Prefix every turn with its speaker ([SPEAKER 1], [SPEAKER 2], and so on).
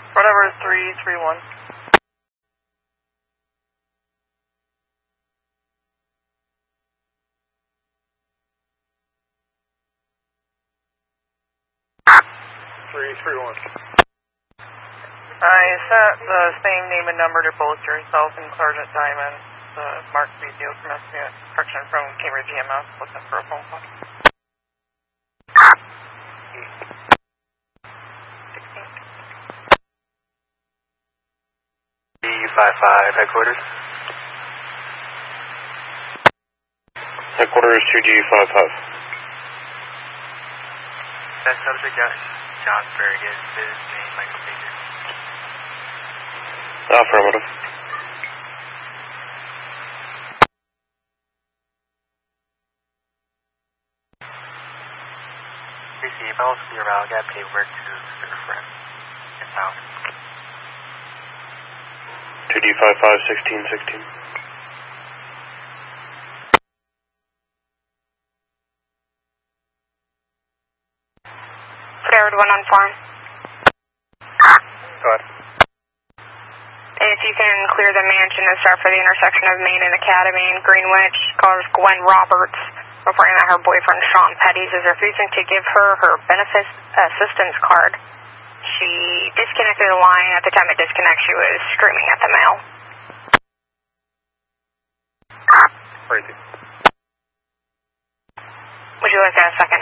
[SPEAKER 1] Whatever, 331. I set the same name and number to both yourself and Sergeant Diamond. Mark Bezio from Correction from Cambridge EMS looking for a phone call.
[SPEAKER 2] 55 headquarters.
[SPEAKER 3] Headquarters 2G55.
[SPEAKER 2] That subject, John Fergus, his name, Michael Baker.
[SPEAKER 3] Affirmative.
[SPEAKER 2] Receive, I'll be around, got paperwork to serve for him. Inbound.
[SPEAKER 3] 2D55 1616.
[SPEAKER 4] Forward 1 on farm.
[SPEAKER 2] Go ahead.
[SPEAKER 4] If you can clear the mansion and start for the intersection of Main and Academy and Greenwich, cause Gwen Roberts, reporting that her boyfriend Sean Petties is refusing to give her her benefits assistance card. She disconnected the line. At the time it disconnected, she was screaming at the male.
[SPEAKER 2] Crazy.
[SPEAKER 4] Would you like a second